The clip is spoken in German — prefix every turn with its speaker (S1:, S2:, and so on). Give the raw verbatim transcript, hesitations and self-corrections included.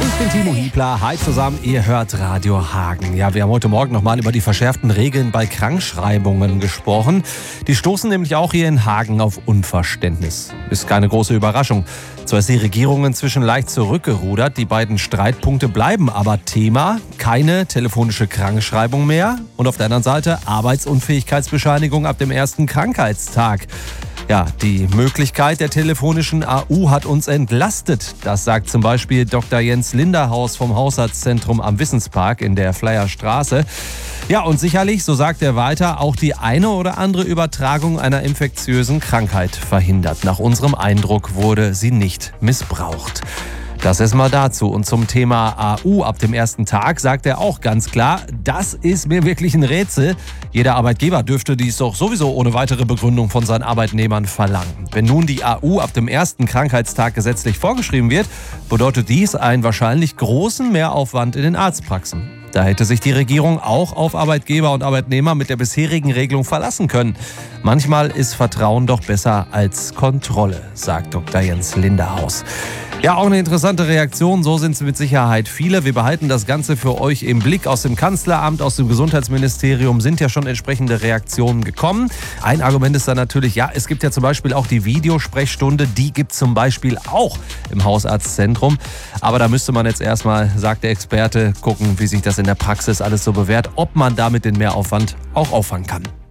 S1: Ich bin Timo Hiebler. Hi zusammen, ihr hört Radio Hagen. Ja, wir haben heute Morgen nochmal über die verschärften Regeln bei Krankschreibungen gesprochen. Die stoßen nämlich auch hier in Hagen auf Unverständnis. Ist keine große Überraschung. Zwar ist die Regierung inzwischen leicht zurückgerudert, die beiden Streitpunkte bleiben aber Thema. Keine telefonische Krankschreibung mehr und auf der anderen Seite Arbeitsunfähigkeitsbescheinigung ab dem ersten Krankheitstag. Ja, die Möglichkeit der telefonischen A U hat uns entlastet. Das sagt zum Beispiel Doktor Jens Linderhaus vom Hausarztzentrum am Wissenspark in der Fleyer Straße. Ja, und sicherlich, so sagt er weiter, auch die eine oder andere Übertragung einer infektiösen Krankheit verhindert. Nach unserem Eindruck wurde sie nicht missbraucht. Das erstmal dazu. Und zum Thema A U ab dem ersten Tag sagt er auch ganz klar, das ist mir wirklich ein Rätsel. Jeder Arbeitgeber dürfte dies doch sowieso ohne weitere Begründung von seinen Arbeitnehmern verlangen. Wenn nun die A U ab dem ersten Krankheitstag gesetzlich vorgeschrieben wird, bedeutet dies einen wahrscheinlich großen Mehraufwand in den Arztpraxen. Da hätte sich die Regierung auch auf Arbeitgeber und Arbeitnehmer mit der bisherigen Regelung verlassen können. Manchmal ist Vertrauen doch besser als Kontrolle, sagt Doktor Jens Linderhaus. Ja, auch eine interessante Reaktion, so sind es mit Sicherheit viele. Wir behalten das Ganze für euch im Blick. Aus dem Kanzleramt, aus dem Gesundheitsministerium sind ja schon entsprechende Reaktionen gekommen. Ein Argument ist dann natürlich, ja, es gibt ja zum Beispiel auch die Videosprechstunde, die gibt es zum Beispiel auch im Hausarztzentrum. Aber da müsste man jetzt erstmal, sagt der Experte, gucken, wie sich das in der Praxis alles so bewährt, ob man damit den Mehraufwand auch auffangen kann.